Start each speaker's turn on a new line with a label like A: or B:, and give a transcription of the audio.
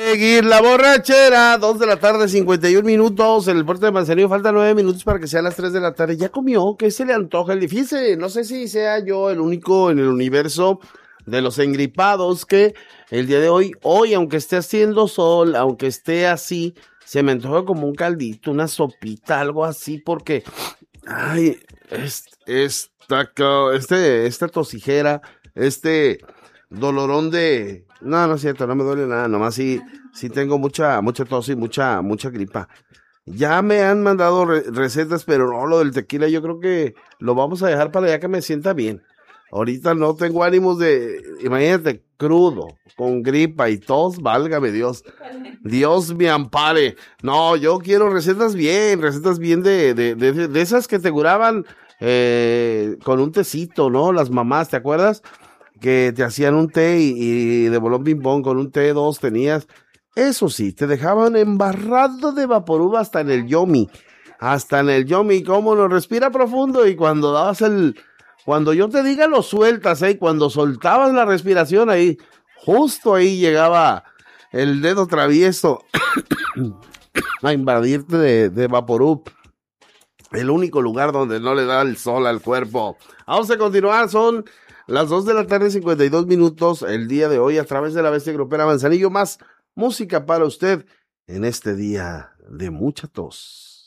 A: seguir la borrachera, 2:51 en el puerto de Manzanillo, faltan 9 minutos para que sean las 3 de la tarde. ¿Ya comió? ¿Qué se le antoja? Fíjese, no sé si sea yo el único en el universo de los engripados que el día de hoy, aunque esté haciendo sol, aunque esté así, se me antoja como un caldito, una sopita, algo así, porque, ay, esta tosijera, dolorón de... No es cierto, no me duele nada, nomás sí tengo mucha tos y mucha gripa. Ya me han mandado recetas, pero no, lo del tequila yo creo que lo vamos a dejar para ya que me sienta bien. Ahorita no tengo ánimos imagínate, crudo, con gripa y tos, válgame Dios. Dios me ampare. No, yo quiero recetas bien de esas que te curaban con un tecito, ¿no? Las mamás, ¿te acuerdas? Que te hacían un té y de bolón bimbón con un té 2 tenías. Eso sí, te dejaban embarrado de Vaporub hasta en el yomi. Cómo lo respira profundo y cuando cuando yo te diga lo sueltas, cuando soltabas la respiración ahí, justo ahí llegaba el dedo travieso a invadirte de Vaporub. El único lugar donde no le da el sol al cuerpo. Vamos a continuar, son las 2:52 el día de hoy a través de la Bestia Grupera Manzanillo. Más música para usted en este día de mucha tos.